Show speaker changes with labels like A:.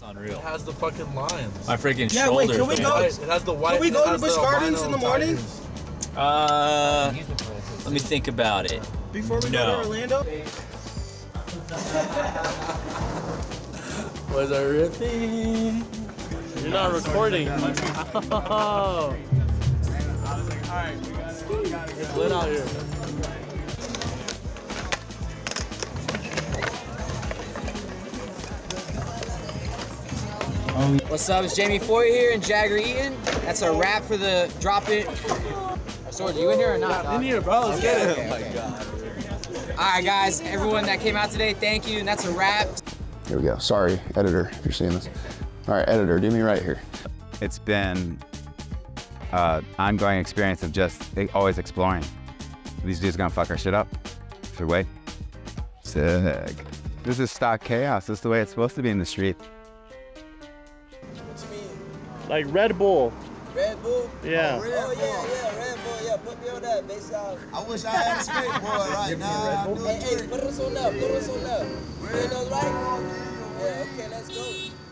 A: Unreal.
B: It has the fucking lions.
A: My freaking
C: Yeah,
A: shoulders.
C: wait, can we
A: man.
C: go?
B: It has the white.
C: Can we go
B: it
C: to
B: has
C: Busch
B: the
C: Gardens in the morning?
A: Let me think about it.
C: Before we go to Orlando?
B: Was I ripping?
D: You're not recording. Oh.
B: It's lit out here.
E: What's up? It's Jamie Foy here and Jagger Eaton. That's a wrap for the Drop It. Sword, you in here or not?
B: In here, bro. Let's get it.
E: Oh my God. All right, guys. Everyone that came out today, thank you. And that's a wrap.
F: Here we go. Sorry, editor, if you're seeing this. All right, editor, do me right here.
G: It's been an ongoing experience of just always exploring. These dudes gonna fuck our shit up. So wait. Sick. This is stock chaos. This is the way it's supposed to be in the street.
C: What you mean?
D: Like Red Bull.
C: Red Bull?
D: Yeah.
C: Oh, yeah, Red Bull, yeah. Put me on that, base out. I wish I had a skateboard right now. Hey, put us on that, put us on that. You know, right? Yeah, okay, let's go.